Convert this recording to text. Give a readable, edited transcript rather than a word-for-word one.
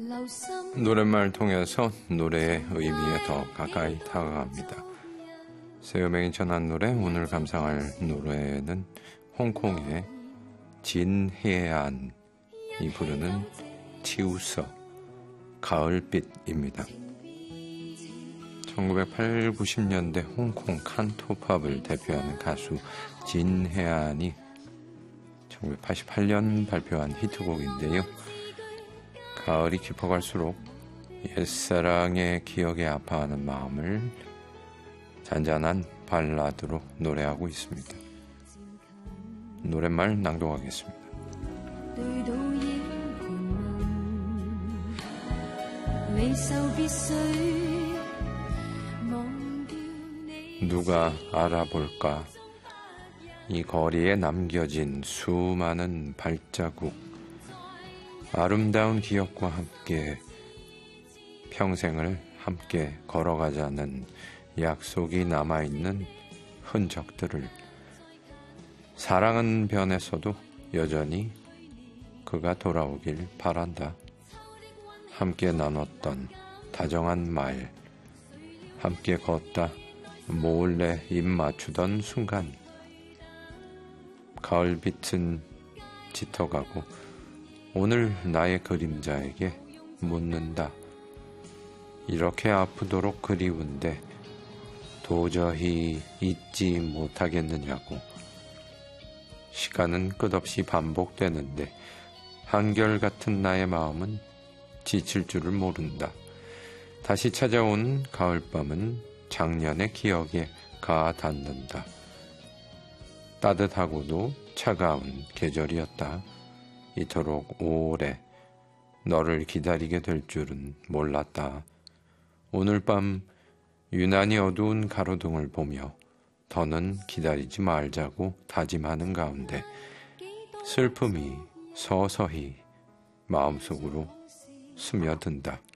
노랫말을 통해서 노래의 의미에 더 가까이 다가갑니다. 새음행이 전한 노래, 오늘 감상할 노래는 홍콩의 진해안이 부르는 치우서 가을빛입니다. 1980, 90년대 홍콩 칸토팝을 대표하는 가수 진해안이 1988년 발표한 히트곡인데요. 가을이 깊어갈수록 옛사랑의 기억에 아파하는 마음을 잔잔한 발라드로 노래하고 있습니다. 노랫말 낭독하겠습니다. 누가 알아볼까? 이 거리에 남겨진 수많은 발자국, 아름다운 기억과 함께 평생을 함께 걸어가자는 약속이 남아있는 흔적들을, 사랑은 변했어도 여전히 그가 돌아오길 바란다. 함께 나눴던 다정한 말, 함께 걷다 몰래 입 맞추던 순간, 가을빛은 짙어가고 오늘 나의 그림자에게 묻는다. 이렇게 아프도록 그리운데 도저히 잊지 못하겠느냐고. 시간은 끝없이 반복되는데 한결같은 나의 마음은 지칠 줄을 모른다. 다시 찾아온 가을밤은 작년의 기억에 가닿는다. 따뜻하고도 차가운 계절이었다. 이토록 오래 너를 기다리게 될 줄은 몰랐다. 오늘 밤 유난히 어두운 가로등을 보며 더는 기다리지 말자고 다짐하는 가운데 슬픔이 서서히 마음속으로 스며든다.